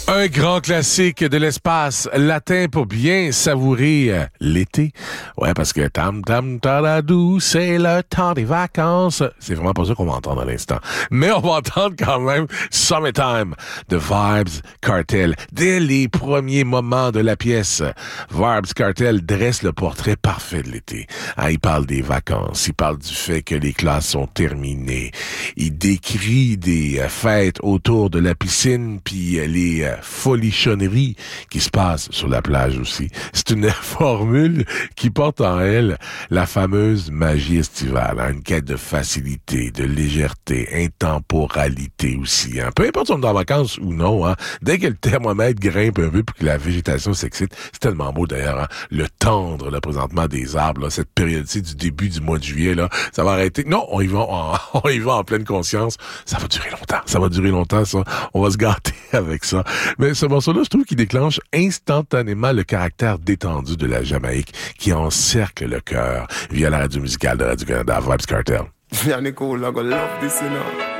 Un grand classique de l'espace latin pour bien savourer l'été. Ouais, parce que tam tam taradou, c'est le temps des vacances. C'est vraiment pas ça qu'on va entendre à l'instant. Mais on va entendre quand même Summertime de Vybz Kartel. Dès les premiers moments de la pièce, Vybz Kartel dresse le portrait parfait de l'été. Hein, il parle des vacances, il parle du fait que les classes sont terminées. Il décrit des fêtes autour de la piscine, puis les folichonneries qui se passent sur la plage aussi. C'est une formule qui porte en elle la fameuse magie estivale, hein, une quête de facilité, de légèreté, intemporalité aussi. Hein. Peu importe si on est en vacances ou non, hein, dès que le thermomètre grimpe un peu puis que la végétation s'excite, c'est tellement beau d'ailleurs, hein, le tendre là, présentement des arbres, là, cette période-ci du début du mois de juillet, là, ça va arrêter. Non, on y va en pleine conscience. Ça va durer longtemps, ça. On va se gâter avec ça. Mais ce morceau-là, je trouve qu'il déclenche instantanément le caractère détendu de la Jamaïque qui encercle le cœur via la radio musicale de Radio-Canada, Vybz Kartel. Yeah, Nicole, I go love this, you know.